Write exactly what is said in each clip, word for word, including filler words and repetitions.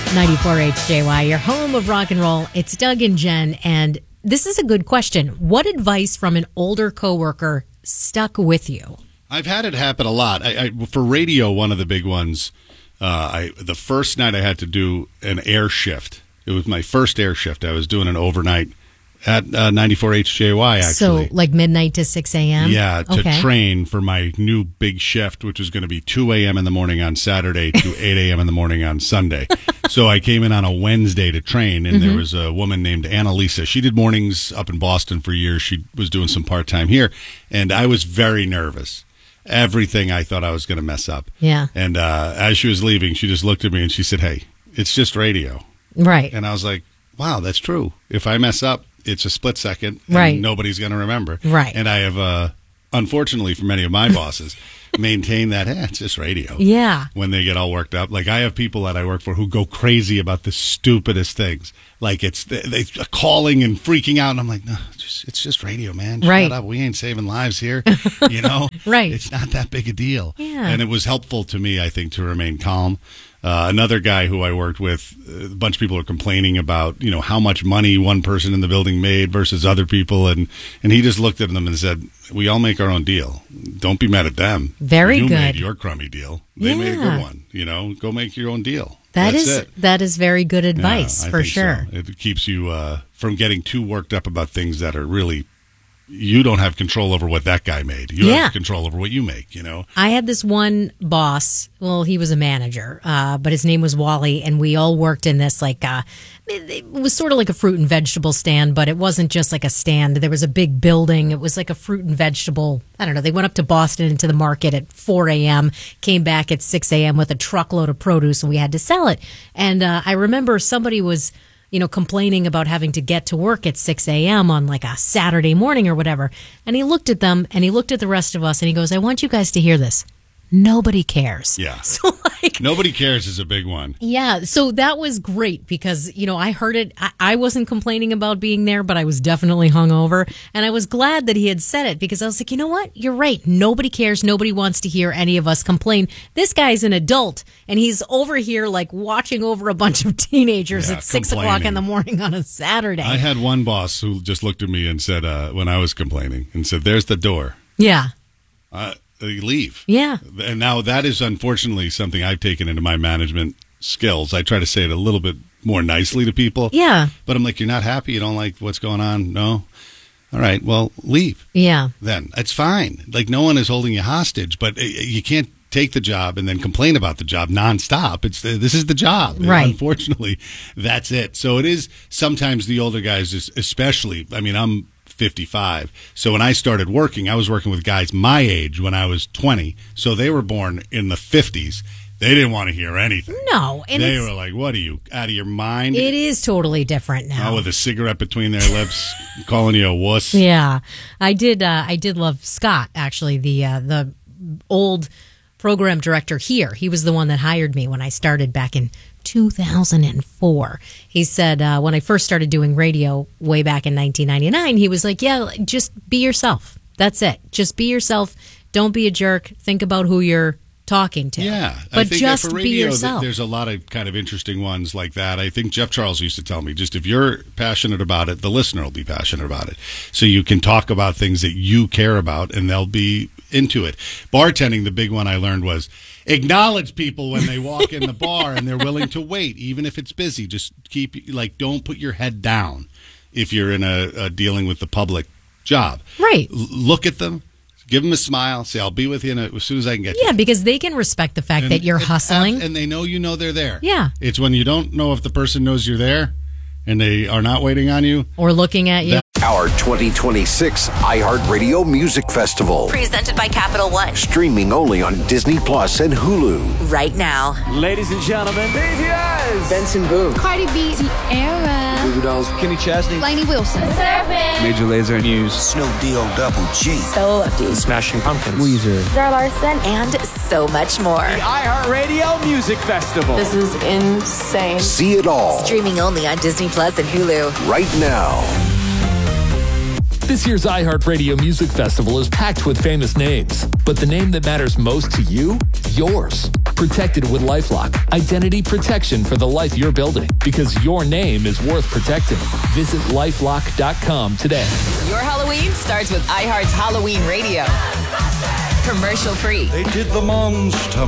ninety-four H J Y, your home of rock and roll. It's Doug and Jen, and this is a good question. What advice from an older coworker stuck with you? I've had it happen a lot. I, I, for radio, one of the big ones, uh, I, the first night I had to do an air shift. It was my first air shift. I was doing an overnight at uh, ninety-four H J Y, actually. So, like midnight to six a.m.? Yeah, to okay. train for my new big shift, which was going to be two a.m. in the morning on Saturday to eight a.m. in the morning on Sunday. So I came in on a Wednesday to train, and mm-hmm. there was a woman named Annalisa. She did mornings up in Boston for years. She was doing some part-time here, and I was very nervous. Everything I thought I was going to mess up. Yeah. And uh, as she was leaving, she just looked at me and she said, "Hey, it's just radio." Right. And I was like, wow, that's true. If I mess up, it's a split second, and right. nobody's going to remember. Right. And I have, uh, unfortunately for many of my bosses, maintained that, eh, it's just radio. Yeah. When they get all worked up. Like, I have people that I work for who go crazy about the stupidest things. Like, it's they, they calling and freaking out, and I'm like, no, it's just, it's just radio, man. Right. Shut up. We ain't saving lives here. You know? Right. It's not that big a deal. Yeah. And it was helpful to me, I think, to remain calm. Uh, another guy who I worked with, a bunch of people are complaining about, you know, how much money one person in the building made versus other people. And, and he just looked at them and said, we all make our own deal. Don't be mad at them. Very you good. You made your crummy deal. They yeah. made a good one. You know, go make your own deal. That That's is it. that is very good advice, yeah, for sure. So. It keeps you uh, from getting too worked up about things that are really, you don't have control over what that guy made. You yeah. have control over what you make, you know? I had this one boss, well, he was a manager, uh, but his name was Wally, and we all worked in this, like, uh, it, it was sort of like a fruit and vegetable stand, but it wasn't just like a stand. There was a big building. It was like a fruit and vegetable, I don't know, they went up to Boston into the market at four a.m., came back at six a.m. with a truckload of produce, and we had to sell it. And uh, I remember somebody was, you know, complaining about having to get to work at six a.m. on like a Saturday morning or whatever. And he looked at them and he looked at the rest of us and he goes, I want you guys to hear this. Nobody cares. Yeah. So like, nobody cares is a big one. Yeah. So that was great because, you know, I heard it. I, I wasn't complaining about being there, but I was definitely hungover. And I was glad that he had said it because I was like, you know what? You're right. Nobody cares. Nobody wants to hear any of us complain. This guy's an adult and he's over here like watching over a bunch of teenagers yeah, at six o'clock in the morning on a Saturday. I had one boss who just looked at me and said, uh, when I was complaining, and said, there's the door. Yeah. Uh, leave. Yeah. And now that is unfortunately something I've taken into my management skills. I try to say it a little bit more nicely to people. Yeah. But I'm like, you're not happy? You don't like what's going on? No? All right, well, leave. Yeah. Then. It's fine. Like, no one is holding you hostage, but you can't take the job and then complain about the job nonstop. It's this is the job. Right. Unfortunately, that's it. So it is sometimes the older guys, especially, I mean, I'm fifty-five. So when I started working, I was working with guys my age when I was twenty. So they were born in the fifties. They didn't want to hear anything. No. And they were like, what are you, out of your mind? It is totally different now. Oh, with a cigarette between their lips, calling you a wuss. Yeah. I did uh, I did love Scott, actually, the uh, the old program director here. He was the one that hired me when I started back in two thousand four. He said uh, when I first started doing radio way back in nineteen ninety-nine, he was like, yeah, just be yourself. That's it. Just be yourself. Don't be a jerk. Think about who you're talking to. Yeah. But I think just that for be radio, yourself. There's a lot of kind of interesting ones like that. I think Jeff Charles used to tell me, just if you're passionate about it, the listener will be passionate about it. So you can talk about things that you care about and they'll be into it. Bartending, the big one I learned was acknowledge people when they walk in the bar and they're willing to wait, even if it's busy. Just keep, like, don't put your head down if you're in a, a dealing with the public job. Right. L- look at them. Give them a smile. Say, I'll be with you in a, as soon as I can get yeah, you. Yeah, because they can respect the fact and, that you're and, hustling. And they know you know they're there. Yeah. It's when you don't know if the person knows you're there and they are not waiting on you. Or looking at you. That- Our twenty twenty-six iHeartRadio Music Festival. Presented by Capital One. Streaming only on Disney Plus and Hulu. Right now. Ladies and gentlemen, B T S. Benson Boone. Cardi B. Tierra. Goo Goo Dolls. Kenny Chesney. Lainey Wilson. Surfing. Major Lazer News. Snoop D-O Double G. Stella Lefty. Smashing Pumpkins. Weezer. Zara Larson. And so much more. The iHeartRadio Music Festival. This is insane. See it all. Streaming only on Disney Plus and Hulu. Right now. This year's iHeartRadio Music Festival is packed with famous names, but the name that matters most to you, yours. Protect it with LifeLock. Identity protection for the life you're building. Because your name is worth protecting. Visit lifelock dot com today. Your Halloween starts with iHeart's Halloween Radio. Commercial free. They did the Monster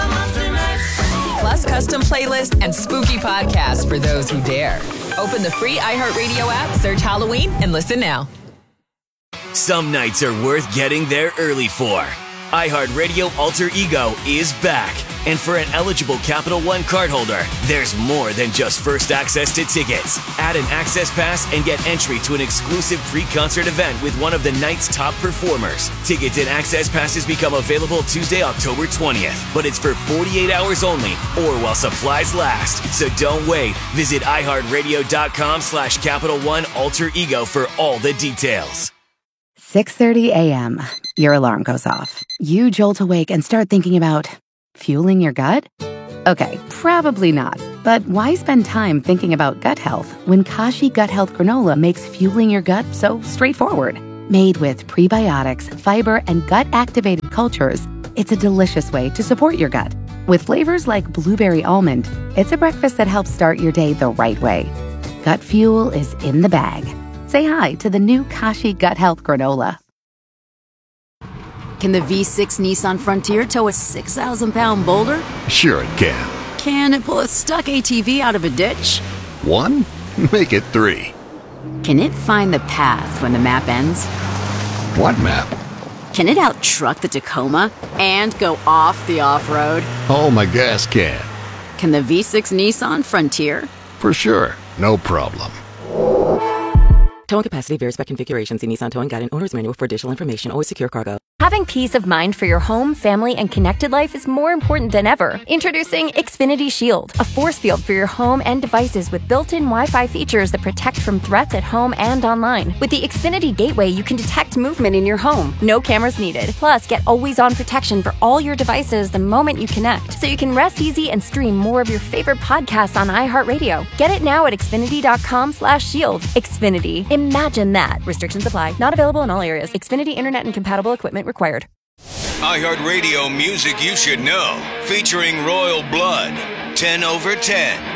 Mash. Plus custom playlist and spooky podcasts for those who dare. Open the free iHeartRadio app, search Halloween, and listen now. Some nights are worth getting there early for. iHeartRadio Alter Ego is back. And for an eligible Capital One cardholder, there's more than just first access to tickets. Add an access pass and get entry to an exclusive pre-concert event with one of the night's top performers. Tickets and access passes become available Tuesday, October twentieth. But it's for forty-eight hours only or while supplies last. So don't wait. Visit iHeartRadio.com slash Capital One Alter Ego for all the details. six thirty a.m. Your alarm goes off. You jolt awake and start thinking about fueling your gut? Okay, probably not. But why spend time thinking about gut health when Kashi Gut Health Granola makes fueling your gut so straightforward? Made with prebiotics, fiber, and gut-activated cultures, it's a delicious way to support your gut. With flavors like blueberry almond, it's a breakfast that helps start your day the right way. Gut fuel is in the bag. Say hi to the new Kashi Gut Health Granola. Can the V six Nissan Frontier tow a six thousand pound boulder? Sure it can. Can it pull a stuck A T V out of a ditch? One? Make it three. Can it find the path when the map ends? What map? Can it out-truck the Tacoma and go off the off-road? Oh, my gas can. Can the V six Nissan Frontier? For sure. No problem. Towing capacity varies by configuration. See Nissan Towing Guide and Owner's Manual for additional information. Always secure cargo. Having peace of mind for your home, family, and connected life is more important than ever. Introducing Xfinity Shield, a force field for your home and devices with built-in Wi-Fi features that protect from threats at home and online. With the Xfinity Gateway, you can detect movement in your home. No cameras needed. Plus, get always-on protection for all your devices the moment you connect, so you can rest easy and stream more of your favorite podcasts on iHeartRadio. Get it now at Xfinity.com slash shield. Xfinity. Imagine that. Restrictions apply. Not available in all areas. Xfinity Internet and compatible equipment required. iHeartRadio Music You Should Know, featuring Royal Blood, ten over ten.